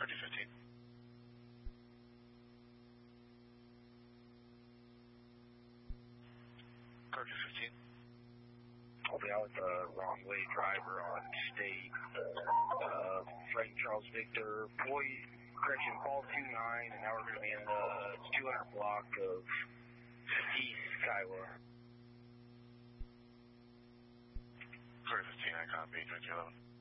215. Car 215. I'll be out with the wrong way driver on State. Frank Charles Victor, correction, Paul 29, and now we're going to be in the 200 block of East Kiowa. Car 15, I copy, 2211.